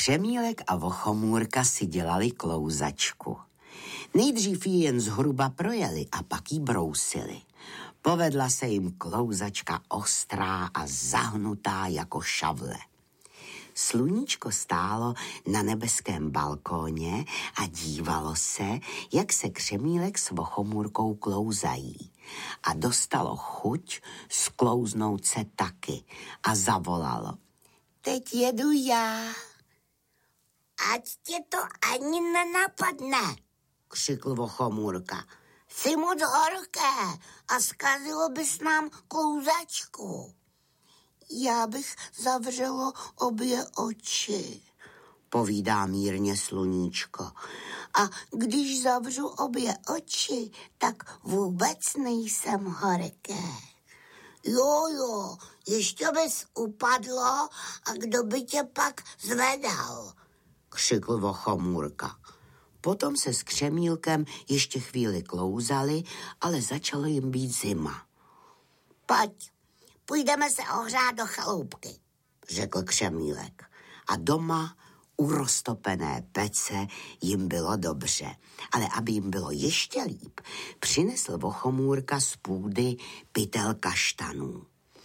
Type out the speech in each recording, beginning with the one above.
Křemílek a Vochomůrka si dělali klouzačku. Nejdřív ji jen zhruba projeli a pak ji brousili. Povedla se jim klouzačka ostrá a zahnutá jako šavle. Sluníčko stálo na nebeském balkóně a dívalo se, jak se Křemílek s Vochomůrkou klouzají. A dostalo chuť sklouznout se taky a zavolalo. Teď jedu já. Ať tě to ani nenapadne, křikl Vochomůrka. Jsi moc horké a zkazilo bys nám klouzačku. Já bych zavřelo obě oči, povídá mírně Sluníčko. A když zavřu obě oči, tak vůbec nejsem horké. Jo, ještě bys upadlo a kdo by tě pak zvedal, křikl Vochomůrka. Potom se s Křemílkem ještě chvíli klouzali, ale začalo jim být zima. Pojď, půjdeme se ohřát do chaloupky, řekl Křemílek. A doma u roztopené pece jim bylo dobře. Ale aby jim bylo ještě líp, přinesl Vochomůrka z půdy pytel kaštanů.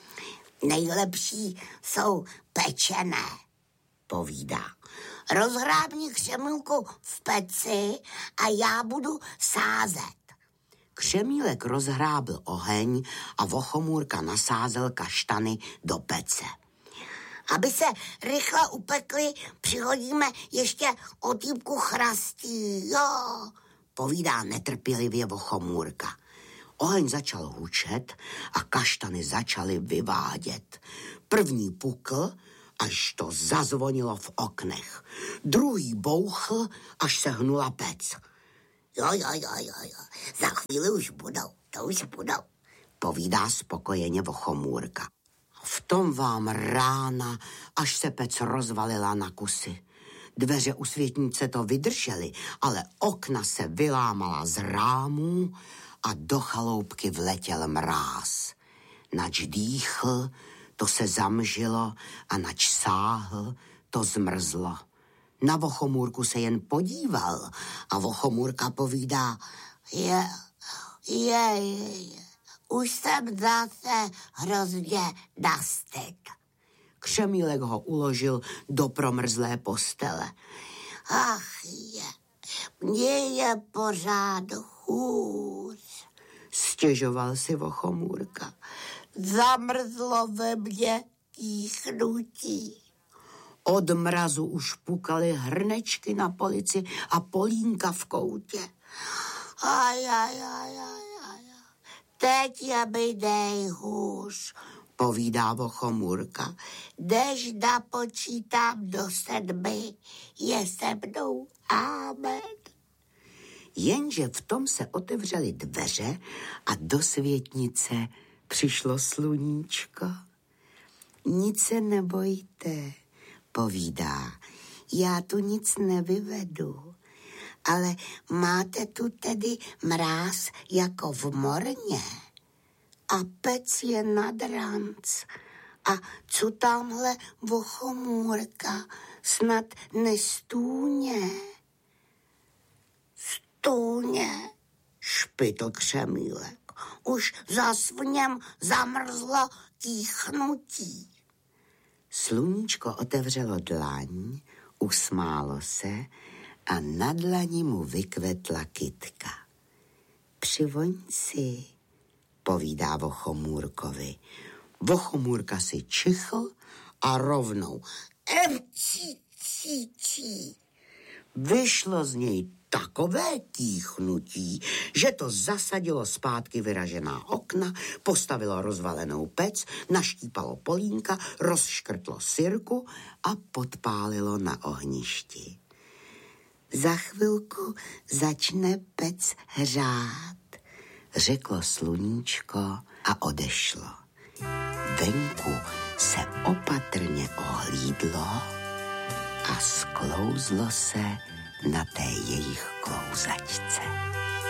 Nejlepší jsou pečené, povídá. Rozhrábni Křemílku v peci a já budu sázet. Křemílek rozhrábl oheň a Vochomůrka nasázel kaštany do pece. Aby se rychle upekly, přihodíme ještě otýpku chrastí, jo, povídá netrpělivě Vochomůrka. Oheň začal hučet a kaštany začaly vyvádět. První pukl, až to zazvonilo v oknech. Druhý bouchl, až se hnula pec. Jo, za chvíli už budou, povídá spokojeně Vochomůrka. V tom vám rána, až se pec rozvalila na kusy. Dveře u světnice to vydržely, ale okna se vylámala z rámů a do chaloupky vletěl mráz. Nač dýchl, to se zamžilo a nač sáhl, to zmrzlo. Na Vochomůrku se jen podíval a Vochomůrka povídá, už jsem zase hrozně nastyk. Křemílek ho uložil do promrzlé postele. Ach mně je pořád hůř, stěžoval si Vochomůrka. Zamrzlo ve mně kýchnutí. Od mrazu už pukaly hrnečky na polici a polínka v koutě. Teď je mi nejhůř, povídá Vochomůrka. Než napočítám do 7, je se mnou amen. Jenže v tom se otevřely dveře a do světnice přišlo Sluníčko. Nic se nebojte, povídá, já tu nic nevyvedu, ale máte tu tedy mráz jako v morně a pec je nad ranc. A co tamhle Vochomůrka snad nestůně? Stůně, špitl Křemílek. Už zas v něm zamrzlo kýchnutí. Sluníčko otevřelo dlaň, usmálo se a na dlani mu vykvetla kytka. Přivoň si, povídá Vochomůrkovi. Vochomůrka si čichl a rovnou vyšlo z něj takové kýchnutí, že to zasadilo zpátky vyražená okna, postavilo rozvalenou pec, naštípalo polínka, rozškrtlo sirku a podpálilo na ohništi. Za chvilku začne pec hřát, řeklo Sluníčko a odešlo. Venku se opatrně ohlídlo a sklouzlo se na té jejich klouzačce.